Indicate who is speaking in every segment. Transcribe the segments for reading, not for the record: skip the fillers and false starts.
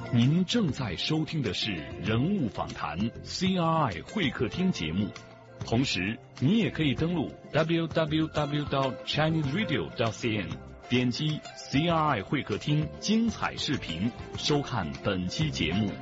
Speaker 1: 您正在收听的是人物访谈 CRI 会客厅节目，同时你也可以登录 www.chineseradio.cn， 点击 CRI 会客厅精彩视频，收看本期节目。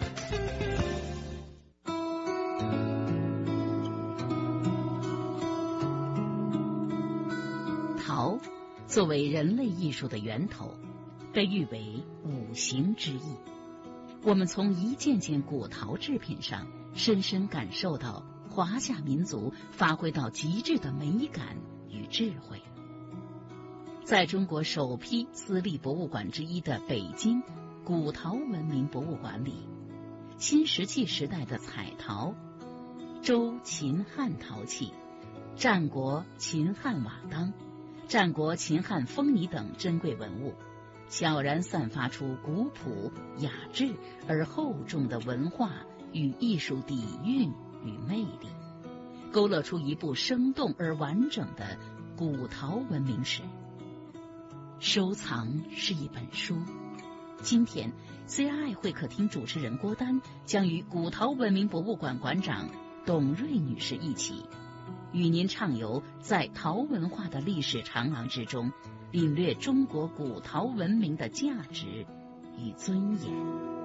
Speaker 2: 陶作为人类艺术的源头，被誉为五行之一。我们从一件件古陶制品上深深感受到华夏民族发挥到极致的美感与智慧。在中国首批私立博物馆之一的北京古陶文明博物馆里，新石器时代的彩陶、周秦汉陶器、战国秦汉瓦当、战国秦汉风泥等珍贵文物，悄然散发出古朴雅致而厚重的文化与艺术底蕴与魅力，勾勒出一部生动而完整的古陶文明史。收藏是一本书，今天 CRI 会客厅主持人郭丹将与古陶文明博物馆馆长董瑞女士一起，与您畅游在陶文化的历史长廊之中，领略中国古陶文明的价值与尊严。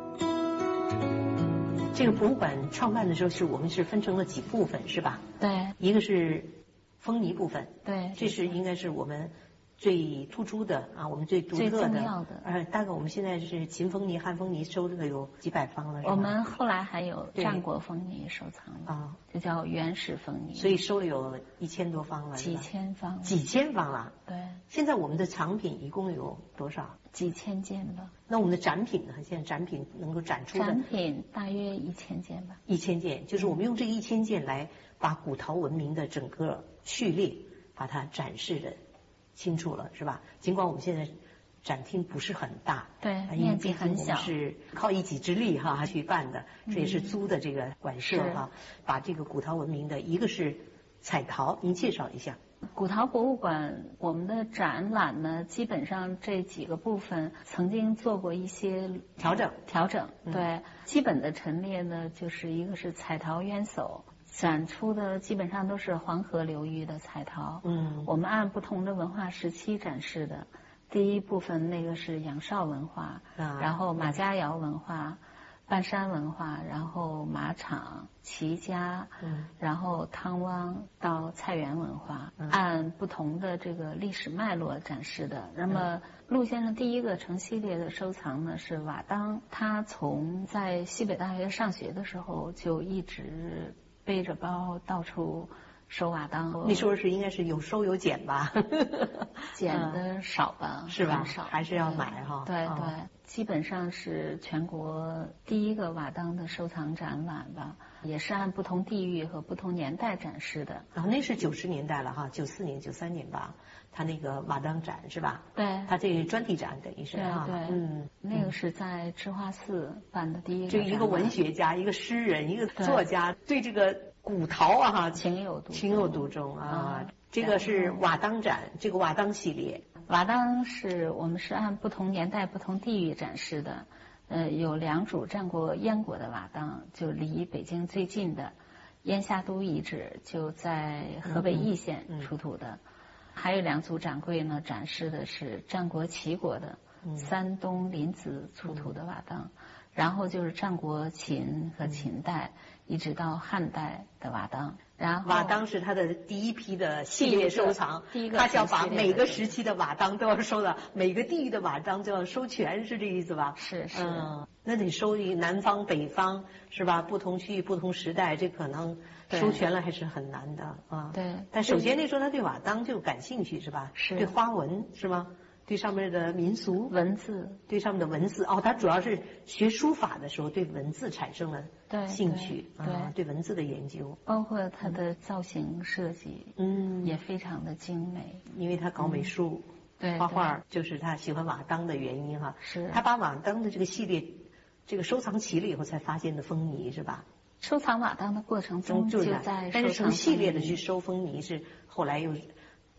Speaker 3: 这个博物馆创办的时候，我们是分成了几部分，是吧？
Speaker 4: 对，
Speaker 3: 一个是风泥部分，
Speaker 4: 对，
Speaker 3: 这是应该是我们最突出的啊，我们最独特的、
Speaker 4: 最重要的。
Speaker 3: 大概我们现在是秦风泥、汉风泥收了有几百方了，是吧？
Speaker 4: 我们后来还有战国风泥收藏啊，就叫原始风泥，
Speaker 3: 所以收了有1000多方了，
Speaker 4: 几千方，
Speaker 3: 几千方了。
Speaker 4: 对，
Speaker 3: 现在我们的藏品一共有多少？
Speaker 4: 几千件吧。
Speaker 3: 那我们的展品呢？现在展品能够展出的
Speaker 4: 展品大约1000件吧。
Speaker 3: 1000件，就是我们用这个1000件来把古陶文明的整个序列把它展示的清楚了，是吧？尽管我们现在展厅不是很大，
Speaker 4: 对，面积很小，
Speaker 3: 是靠一己之力哈去办的，这也是租的这个馆舍哈，把这个古陶文明的一个是彩陶，您介绍一下。
Speaker 4: 古陶博物馆我们的展览呢，基本上这几个部分曾经做过一些调整，对，基本的陈列呢，就是一个是彩陶渊叟，展出的基本上都是黄河流域的彩陶，我们按不同的文化时期展示的。第一部分那个是仰韶文化，然后马家窑文化、半山文化，然后马场、齐家，然后汤汪到菜园文化，按不同的这个历史脉络展示的。那么陆先生第一个成系列的收藏呢是瓦当，他从在西北大学上学的时候就一直背着包到处收瓦当。
Speaker 3: 那时候是应该是有收有减吧？
Speaker 4: 减的少吧？
Speaker 3: 是吧？
Speaker 4: 少，
Speaker 3: 还是要买哈？
Speaker 4: 对对，基本上是全国第一个瓦当的收藏展览吧，也是按不同地域和不同年代展示的。
Speaker 3: 然后那是90年代了哈，94年、93年吧，他那个瓦当展是吧？
Speaker 4: 对，
Speaker 3: 他这个专题展等于是啊，
Speaker 4: 对，那个是在智化寺办的第一个展览。
Speaker 3: 就一个文学家、一个诗人、一个作家，对这个古陶啊哈
Speaker 4: 情有独钟
Speaker 3: 啊。这个是瓦当展，这个瓦当系列。
Speaker 4: 瓦当我们是按不同年代、不同地域展示的。有2组战国燕国的瓦当，就离北京最近的燕下都遗址，就在河北易县出土的。还有2组展柜呢，展示的是战国齐国的山东临淄出土的瓦当。然后就是战国秦和秦代一直到汉代的瓦当。然后
Speaker 3: 瓦当是他的第一批的系列收藏，他是要把每个时期的瓦当都要收的，每个地域的瓦当都要收全，是这意思吧？
Speaker 4: 是。
Speaker 3: 那得收南方北方是吧？不同区域不同时代，这可能收全了还是很难的啊。
Speaker 4: 对。
Speaker 3: 但首先那时候他对瓦当就感兴趣是吧？
Speaker 4: 是。
Speaker 3: 对花纹是吗？对上面的民俗
Speaker 4: 文字，
Speaker 3: 对上面的文字他主要是学书法的时候对文字产生了兴趣，对文字的研究，
Speaker 4: 包括他的造型设计，也非常的精美，
Speaker 3: 因为他搞美术，画画就是他喜欢瓦当的原因哈。
Speaker 4: 是
Speaker 3: 他把瓦当的这个系列，这个收藏齐了以后才发现的风泥是吧？
Speaker 4: 收藏瓦当的过程中就在，
Speaker 3: 但是成系列的去收风泥是后来又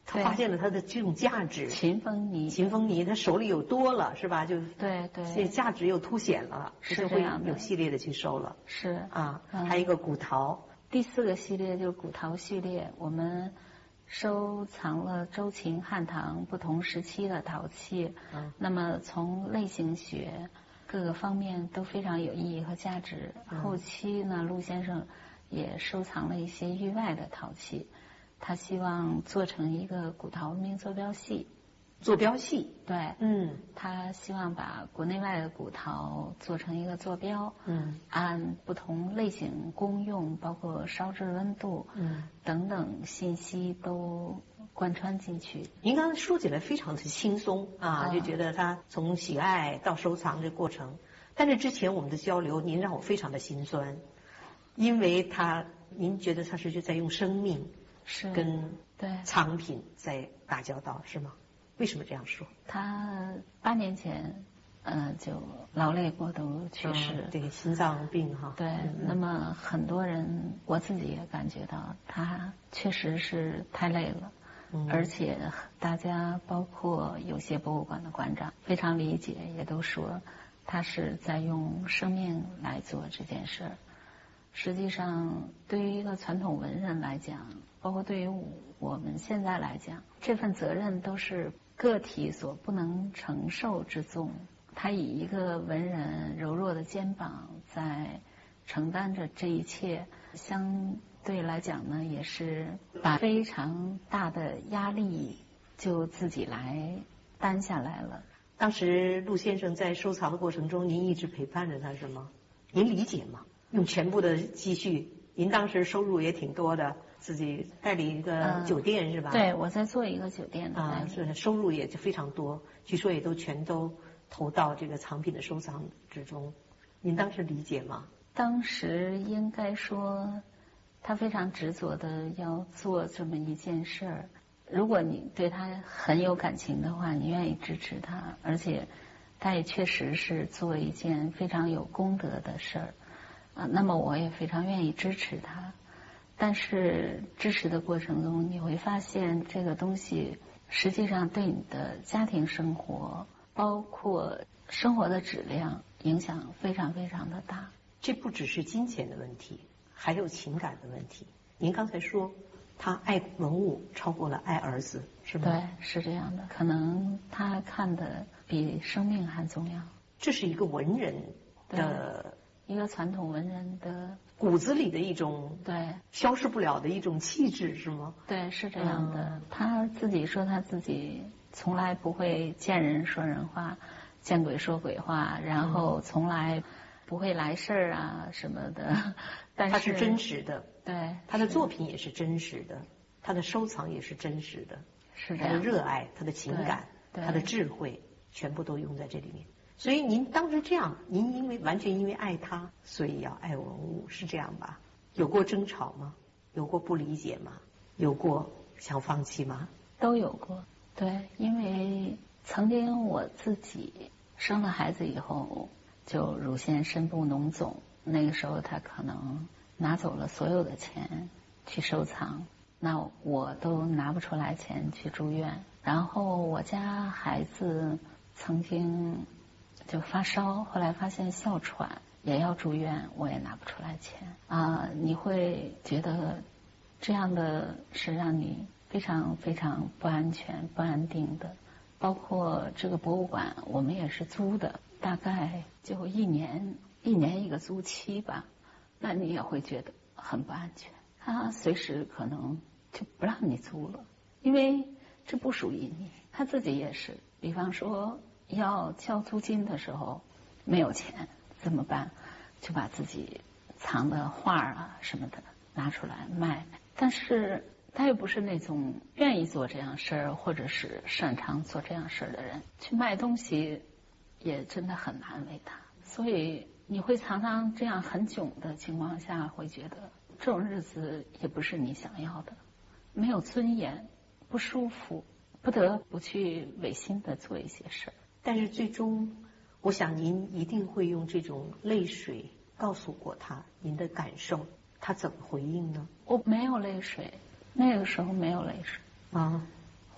Speaker 3: 他发现了他的这种价值。
Speaker 4: 秦风泥，
Speaker 3: 秦风泥，他手里有多了，是吧？就
Speaker 4: 对，
Speaker 3: 这价值又凸显了，
Speaker 4: 是这样的，
Speaker 3: 有系列的去收了。
Speaker 4: 是
Speaker 3: 啊，还有一个古陶。
Speaker 4: 第4个系列就是古陶序列，我们收藏了周秦汉唐不同时期的陶器。那么从类型学各个方面都非常有意义和价值。后期呢，陆先生也收藏了一些域外的陶器，他希望做成一个古陶文明坐标系。
Speaker 3: 坐标系，
Speaker 4: 对，他希望把国内外的古陶做成一个坐标，按不同类型、功用，包括烧制温度，等等信息都贯穿进去。
Speaker 3: 您刚才说起来非常的轻松啊，就觉得他从喜爱到收藏这过程。但是之前我们的交流，您让我非常的心酸，因为您觉得他是在用生命跟藏品在打交道，是吗？为什么这样说？
Speaker 4: 他8年前，就劳累过度去世，
Speaker 3: 对，心脏病哈。
Speaker 4: 对，那么很多人，我自己也感觉到他确实是太累了，而且大家包括有些博物馆的馆长非常理解，也都说他是在用生命来做这件事儿。实际上，对于一个传统文人来讲，包括对于我们现在来讲，这份责任都是个体所不能承受之重。他以一个文人柔弱的肩膀在承担着这一切，相对来讲呢，也是把非常大的压力就自己来担下来了。
Speaker 3: 当时陆先生在收藏的过程中，您一直陪伴着他是吗？您理解吗？用全部的积蓄，您当时收入也挺多的，自己代理一个酒店是吧？
Speaker 4: 对，我在做一个酒店的代理，
Speaker 3: 是收入也就非常多，据说也都全都投到这个藏品的收藏之中。您当时理解吗？
Speaker 4: 当时应该说，他非常执着的要做这么一件事儿。如果你对他很有感情的话，你愿意支持他，而且他也确实是做一件非常有功德的事儿。那么我也非常愿意支持他，但是支持的过程中，你会发现这个东西实际上对你的家庭生活，包括生活的质量影响非常非常的大。
Speaker 3: 这不只是金钱的问题，还有情感的问题。您刚才说他爱文物超过了爱儿子，是吗？
Speaker 4: 对，是这样的，可能他看的比生命还重要。
Speaker 3: 这是一个文人的，
Speaker 4: 一个传统文人的
Speaker 3: 骨子里的一种，
Speaker 4: 对，
Speaker 3: 消失不了的一种气质，是吗？
Speaker 4: 对，是这样的。他自己说他自己从来不会见人说人话，见鬼说鬼话，然后从来不会来事儿啊什么的。但是
Speaker 3: 他是真实的，
Speaker 4: 对，
Speaker 3: 他的作品也是真实的，他的收藏也是真实的，
Speaker 4: 是这样，
Speaker 3: 他的热爱，他的情感，他的智慧，全部都用在这里面。所以您当时这样，您完全因为爱他，所以要爱文物，是这样吧？有过争吵吗？有过不理解吗？有过想放弃吗？
Speaker 4: 都有过。对，因为曾经我自己生了孩子以后，就乳腺深部脓肿，那个时候他可能拿走了所有的钱去收藏，那我都拿不出来钱去住院。然后我家孩子曾经就发烧，后来发现哮喘也要住院，我也拿不出来钱你会觉得这样的是让你非常非常不安全、不安定的。包括这个博物馆，我们也是租的，大概就一年一个租期吧，那你也会觉得很不安全。他随时可能就不让你租了，因为这不属于你。他自己也是，比方说要交租金的时候没有钱怎么办？就把自己藏的画啊什么的拿出来卖。但是他又不是那种愿意做这样事儿，或者是擅长做这样事儿的人，去卖东西也真的很难为他。所以你会常常这样很窘的情况下，会觉得这种日子也不是你想要的，没有尊严，不舒服，不得不去违心的做一些事儿。
Speaker 3: 但是最终我想您一定会用这种泪水告诉过他您的感受，他怎么回应呢？
Speaker 4: 我没有泪水，那个时候没有泪水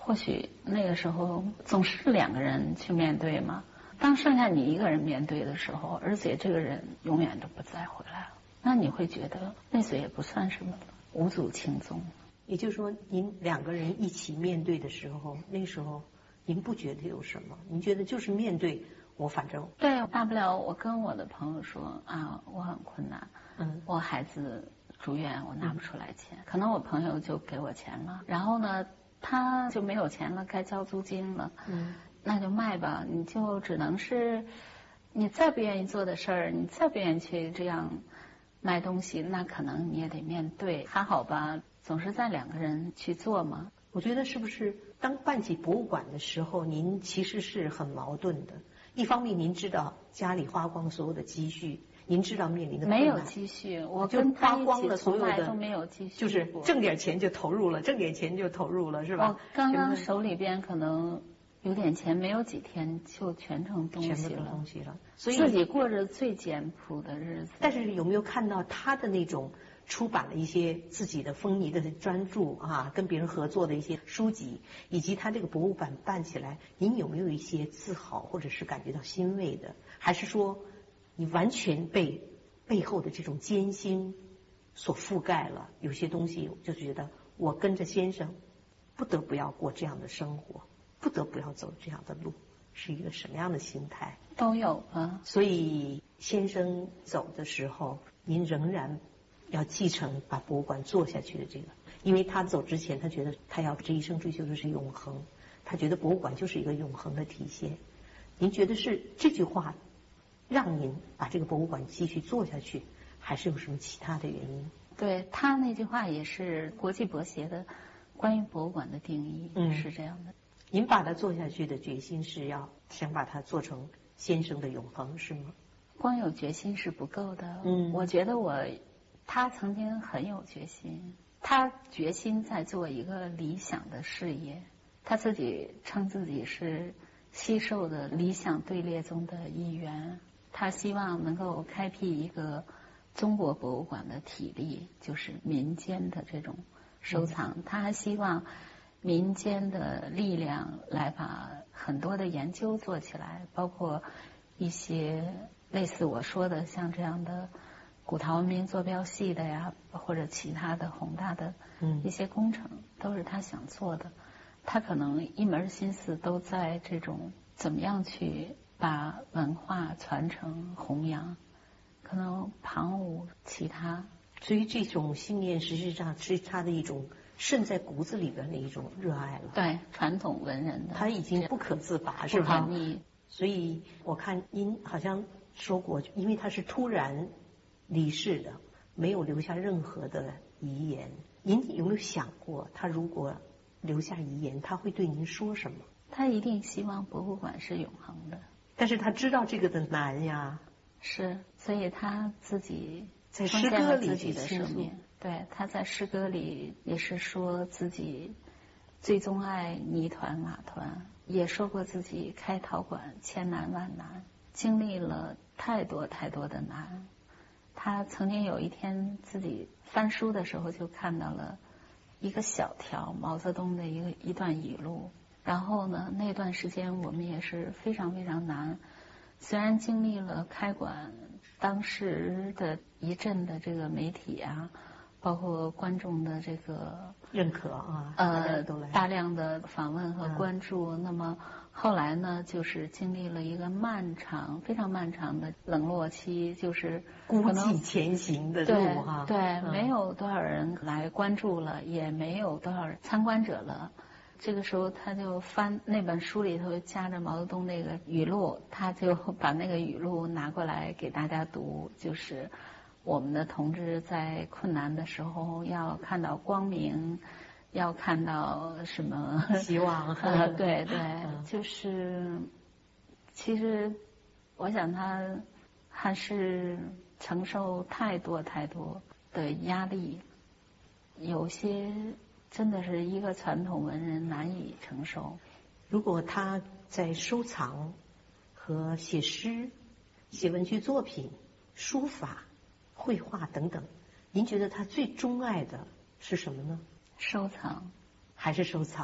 Speaker 4: 或许那个时候总是2个人去面对嘛。当剩下你一个人面对的时候，而且这个人永远都不再回来了，那你会觉得那岁也不算什么了，无足轻重。
Speaker 3: 也就是说，您2个人一起面对的时候，那时候您不觉得有什么？您觉得就是面对，我反正
Speaker 4: 对，大不了我跟我的朋友说啊，我很困难，我孩子住院，我拿不出来钱，可能我朋友就给我钱了，然后呢，他就没有钱了，该交租金了，那就卖吧，你就只能是，你再不愿意做的事儿，你再不愿意去这样卖东西，那可能你也得面对，还好吧，总是在2个人去做嘛。
Speaker 3: 我觉得是不是当办起博物馆的时候，您其实是很矛盾的。一方面您知道家里花光所有的积蓄，您知道面临的困难，
Speaker 4: 没有积蓄，我
Speaker 3: 就花光了所有的，
Speaker 4: 都没有积蓄，
Speaker 3: 就是挣点钱就投入了，挣点钱就投入了，是吧？
Speaker 4: 我刚刚手里边可能有点钱，没有几天就全成东西了，所以自己过着最简朴的日子。
Speaker 3: 但是有没有看到他的那种出版了一些自己的风靡的专著啊，跟别人合作的一些书籍，以及他这个博物馆办起来，您有没有一些自豪或者是感觉到欣慰的？还是说你完全被背后的这种艰辛所覆盖了？有些东西就觉得我跟着先生不得不要过这样的生活，不得不要走这样的路，是一个什么样的心态？
Speaker 4: 都有啊。
Speaker 3: 所以先生走的时候，您仍然要继承把博物馆做下去的这个，因为他走之前，他觉得他要这一生追求的是永恒，他觉得博物馆就是一个永恒的体现。您觉得是这句话让您把这个博物馆继续做下去，还是有什么其他的原因？
Speaker 4: 对，他那句话也是国际博协的关于博物馆的定义，是这样的。
Speaker 3: 您把它做下去的决心是要想把它做成先生的永恒，是吗？
Speaker 4: 光有决心是不够的。我觉得他曾经很有决心，他决心在做一个理想的事业，他自己称自己是西寿的理想队列中的一员，他希望能够开辟一个中国博物馆的体例，就是民间的这种收藏，他还希望民间的力量来把很多的研究做起来，包括一些类似我说的像这样的古陶文明坐标系的呀，或者其他的宏大的一些工程，都是他想做的。他可能一门心思都在这种怎么样去把文化传承弘扬，可能旁无其他。
Speaker 3: 所以这种信念实际上是他的一种渗在骨子里边的一种热爱了。
Speaker 4: 对，传统文人的，
Speaker 3: 他已经不可自拔，是吧？所以我看您好像说过，因为他是突然离世的，没有留下任何的遗言。您有没有想过，他如果留下遗言，他会对您说什么？
Speaker 4: 他一定希望博物馆是永恒的，
Speaker 3: 但是他知道这个的难呀。
Speaker 4: 是，所以他自己
Speaker 3: 在诗歌里
Speaker 4: 自己的生命。对，他在诗歌里也是说自己最钟爱泥团瓦团，也说过自己开陶馆千难万难，经历了太多太多的难。他曾经有一天自己翻书的时候，就看到了一个小条毛泽东的一段语录。然后呢，那段时间我们也是非常非常难，虽然经历了开馆当时的一阵的这个媒体啊，包括观众的这个
Speaker 3: 认可啊，
Speaker 4: 大量的访问和关注。那么后来呢，就是经历了一个漫长、非常漫长的冷落期，就是
Speaker 3: 孤寂前行的路哈。
Speaker 4: 对，没有多少人来关注了，也没有多少人参观者了。这个时候他就翻那本书里头夹着毛泽东那个语录，他就把那个语录拿过来给大家读，就是我们的同志在困难的时候要看到光明，要看到什么
Speaker 3: 希望。
Speaker 4: 对对，就是其实我想他还是承受太多太多的压力，有些真的是一个传统文人难以承受。
Speaker 3: 如果他在收藏和写诗、写文学作品、书法、绘画等等，您觉得他最钟爱的是什么呢？
Speaker 4: 收藏。
Speaker 3: 还是收藏？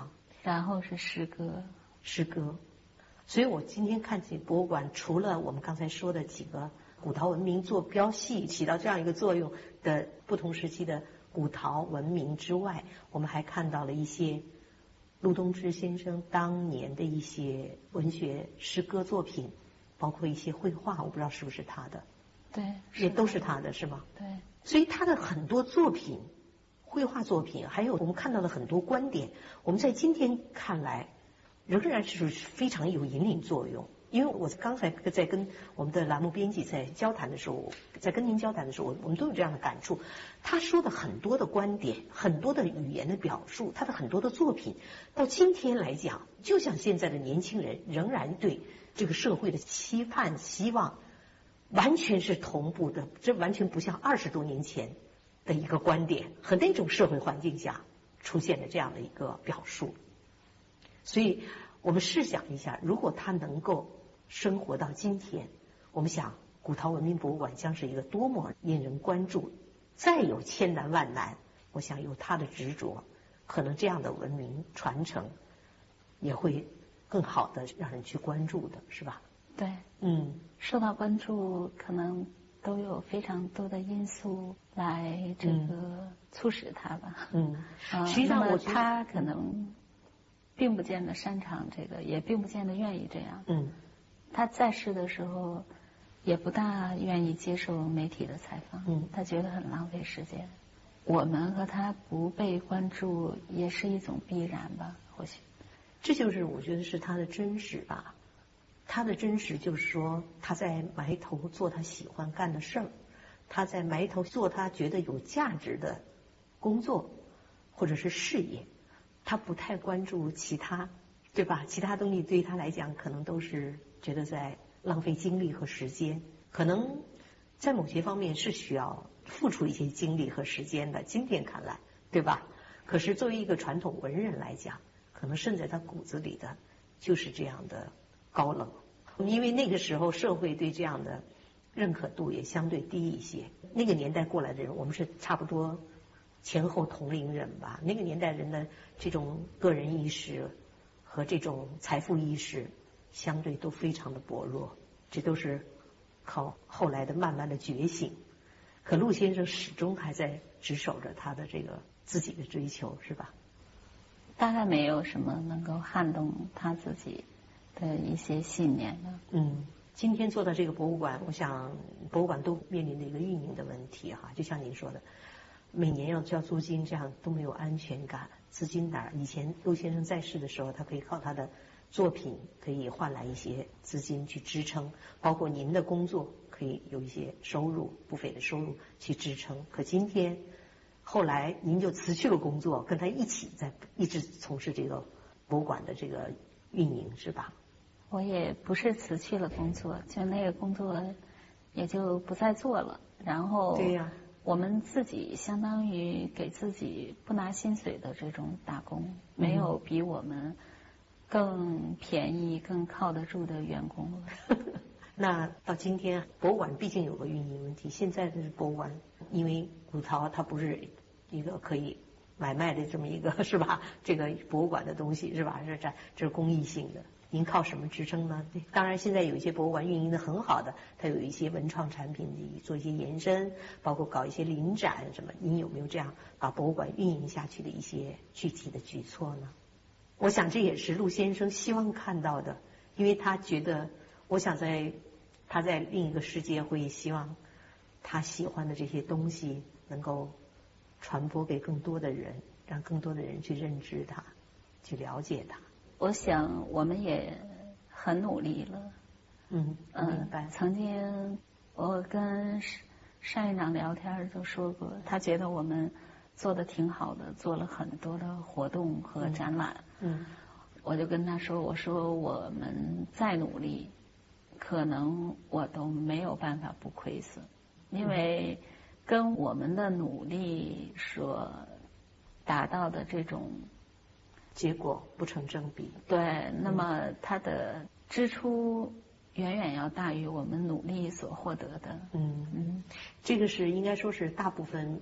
Speaker 4: 然后是诗歌。
Speaker 3: 诗歌。所以我今天看这博物馆，除了我们刚才说的几个古陶文明坐标系起到这样一个作用的不同时期的古陶文明之外，我们还看到了一些陆东之先生当年的一些文学诗歌作品，包括一些绘画，我不知道是不是他的。
Speaker 4: 对，
Speaker 3: 也都是他的，是吗？
Speaker 4: 对。
Speaker 3: 所以他的很多作品，绘画作品，还有我们看到的很多观点，我们在今天看来仍然是非常有引领作用。因为我刚才在跟我们的栏目编辑在交谈的时候，在跟您交谈的时候，我们都有这样的感触。他说的很多的观点，很多的语言的表述，他的很多的作品，到今天来讲，就像现在的年轻人仍然对这个社会的期盼、希望，完全是同步的。这完全不像20多年前的一个观点和那种社会环境下出现的这样的一个表述。所以我们试想一下，如果他能够生活到今天，我们想古陶文明博物馆将是一个多么引人关注。再有千难万难，我想有他的执着，可能这样的文明传承也会更好的让人去关注的，是吧？
Speaker 4: 对，受到关注可能都有非常多的因素来这个促使他吧。实际上我觉得他可能并不见得擅长这个，也并不见得愿意这样。他在世的时候也不大愿意接受媒体的采访，他觉得很浪费时间。我们和他不被关注也是一种必然吧，或许。
Speaker 3: 这就是我觉得是他的真实吧。他的真实就是说，他在埋头做他喜欢干的事儿，他在埋头做他觉得有价值的工作或者是事业，他不太关注其他，对吧？其他东西对于他来讲可能都是觉得在浪费精力和时间，可能在某些方面是需要付出一些精力和时间的，今天看来，对吧？可是作为一个传统文人来讲，可能渗在他骨子里的就是这样的高冷，因为那个时候社会对这样的认可度也相对低一些。那个年代过来的人，我们是差不多前后同龄人吧，那个年代人的这种个人意识和这种财富意识相对都非常的薄弱，这都是靠后来的慢慢的觉醒。可陆先生始终还在执守着他的这个自己的追求，是吧？
Speaker 4: 大概没有什么能够撼动他自己的一些信念的。
Speaker 3: 今天做到这个博物馆，我想博物馆都面临的一个运营的问题哈，就像您说的，每年要交租金，这样都没有安全感，资金哪儿？以前陆先生在世的时候，他可以靠他的作品可以换来一些资金去支撑，包括您的工作可以有一些收入，不菲的收入去支撑。可今天后来您就辞去了工作，跟他一起一直从事这个博物馆的这个运营，是吧？
Speaker 4: 我也不是辞去了工作，就那个工作也就不再做了。然后
Speaker 3: 对呀，
Speaker 4: 我们自己相当于给自己不拿薪水的这种打工，没有比我们更便宜、更靠得住的员工了。
Speaker 3: 那到今天，博物馆毕竟有个运营问题。现在的博物馆，因为古陶它不是一个可以买卖的这么一个，是吧？这个博物馆的东西是吧？这是公益性的。您靠什么支撑呢？当然，现在有一些博物馆运营的很好的，它有一些文创产品做一些延伸，包括搞一些临展什么。您有没有这样把博物馆运营下去的一些具体的举措呢？我想这也是陆先生希望看到的，因为他觉得，我想他在另一个世界会希望他喜欢的这些东西能够传播给更多的人，让更多的人去认知它，去了解它。
Speaker 4: 我想我们也很努力了。
Speaker 3: 明白。
Speaker 4: 曾经我跟单院长聊天就说过，他觉得我们做的挺好的，做了很多的活动和展览。我就跟他说，我说我们再努力，可能我都没有办法不亏损，因为跟我们的努力所达到的这种
Speaker 3: 结果不成正比。
Speaker 4: 对，那么它的支出远远要大于我们努力所获得的。
Speaker 3: 这个是应该说是大部分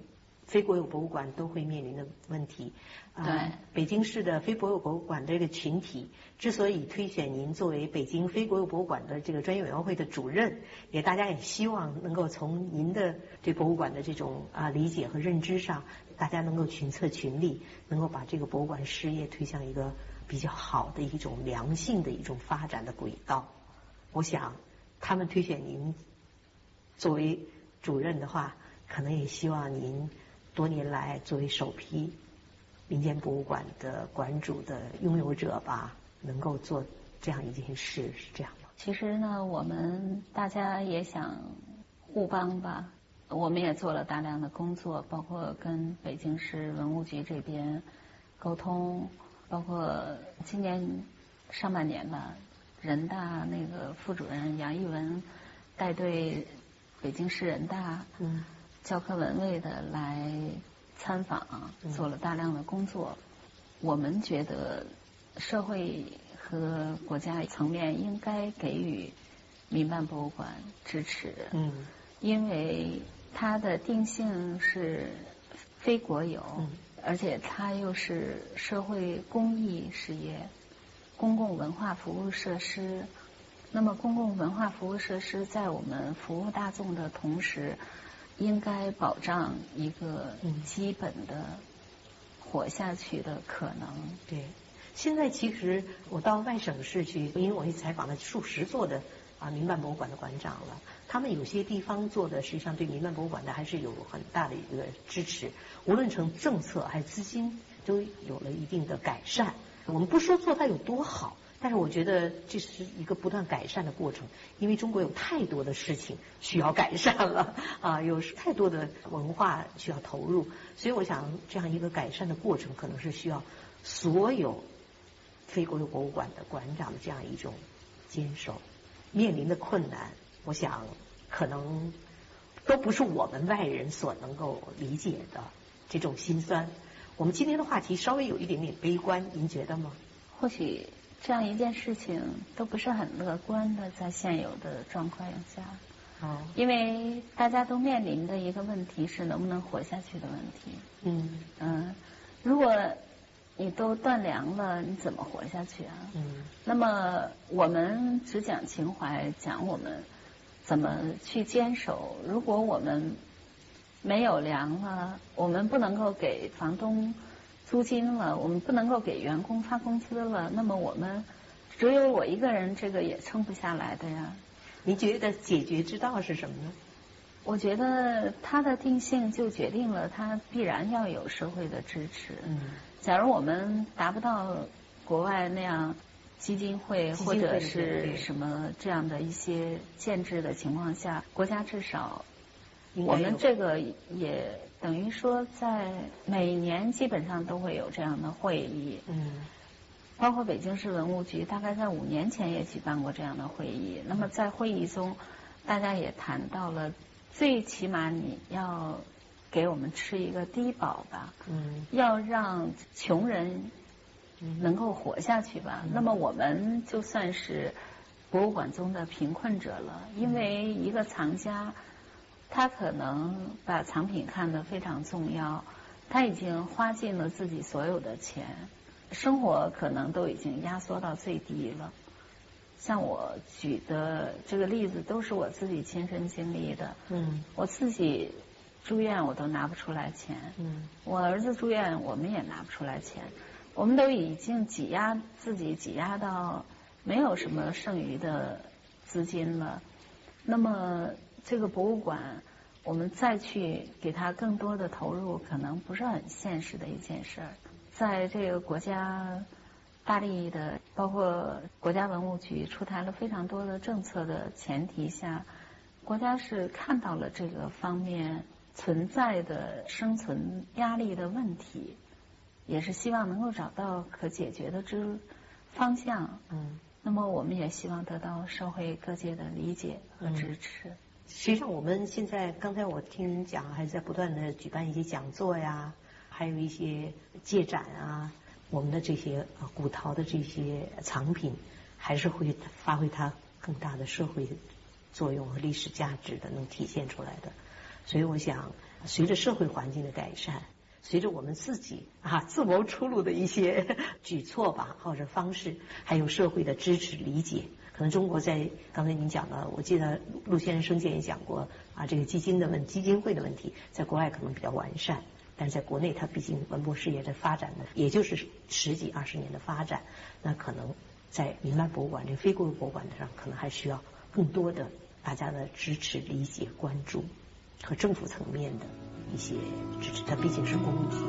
Speaker 3: 非国有博物馆都会面临的问题。
Speaker 4: 对，
Speaker 3: 北京市的非国有博物馆这个群体之所以推选您作为北京非国有博物馆的这个专业委员会的主任，大家也希望能够从您的对博物馆的这种理解和认知上，大家能够群策群力，能够把这个博物馆事业推向一个比较好的一种良性的一种发展的轨道。我想他们推选您作为主任的话，可能也希望您多年来作为首批民间博物馆的馆主的拥有者吧，能够做这样一件事，是这样吗？
Speaker 4: 其实呢，我们大家也想互帮吧。我们也做了大量的工作，包括跟北京市文物局这边沟通，包括今年上半年吧，人大那个副主任杨一文带队北京市人大教科文卫的来参访，做了大量的工作。我们觉得社会和国家层面应该给予民办博物馆支持，因为它的定性是非国有，而且它又是社会公益事业、公共文化服务设施。那么公共文化服务设施在我们服务大众的同时，应该保障一个基本的活下去的可能。
Speaker 3: 对，现在其实我到外省市去，因为我也采访了数十座的民办博物馆的馆长了，他们有些地方做的实际上对民办博物馆的还是有很大的一个支持，无论从政策还是资金都有了一定的改善。我们不说做它有多好，但是我觉得这是一个不断改善的过程，因为中国有太多的事情需要改善了有太多的文化需要投入，所以我想这样一个改善的过程可能是需要所有非国有博物馆的馆长的这样一种坚守。面临的困难，我想可能都不是我们外人所能够理解的这种心酸。我们今天的话题稍微有一点点悲观，您觉得吗？
Speaker 4: 或许这样一件事情都不是很乐观的，在现有的状况下，因为大家都面临的一个问题是能不能活下去的问题。如果你都断粮了，你怎么活下去啊？那么我们只讲情怀，讲我们怎么去坚守。如果我们没有粮了，我们不能够给房东租金了，我们不能够给员工发工资了，那么我们只有我一个人，这个也撑不下来的呀。
Speaker 3: 你觉得解决之道是什么呢？
Speaker 4: 我觉得它的定性就决定了它必然要有社会的支持。假如我们达不到国外那样基金会或者是什么这样的一些建制的情况下，国家至少我们这个也等于说在每年基本上都会有这样的会议。包括北京市文物局大概在5年前也举办过这样的会议。那么在会议中大家也谈到了，最起码你要给我们吃一个低保吧，要让穷人能够活下去吧。那么我们就算是博物馆中的贫困者了，因为一个藏家他可能把藏品看得非常重要，他已经花尽了自己所有的钱，生活可能都已经压缩到最低了。像我举的这个例子都是我自己亲身经历的。我自己住院我都拿不出来钱，我儿子住院我们也拿不出来钱，我们都已经自己挤压到没有什么剩余的资金了。那么这个博物馆我们再去给它更多的投入，可能不是很现实的一件事儿。在这个国家大力的，包括国家文物局出台了非常多的政策的前提下，国家是看到了这个方面存在的生存压力的问题，也是希望能够找到可解决的方向。那么我们也希望得到社会各界的理解和支持。
Speaker 3: 实际上我们现在刚才我听您讲，还是在不断的举办一些讲座呀，还有一些借展啊，我们的这些古陶的这些藏品还是会发挥它更大的社会作用和历史价值的，能体现出来的。 所以我想，随着社会环境的改善，随着我们自己自谋出路的一些举措吧，或者方式，还有社会的支持理解，可能中国在刚才您讲了，我记得陆先生生前也讲过这个基金会的问题，在国外可能比较完善，但是在国内它毕竟文博事业的发展呢，也就是10几20年的发展，那可能在民办博物馆这个非国有博物馆上，可能还需要更多的大家的支持、理解、关注和政府层面的一些支持，它毕竟是公益。